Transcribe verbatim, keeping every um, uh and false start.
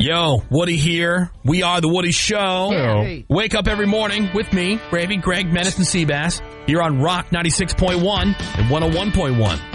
Yo, Woody here. We are the Woody Show. Hey. Wake up every morning with me, Gravy, Greg, Menace, and Seabass here on Rock ninety-six point one and one oh one point one.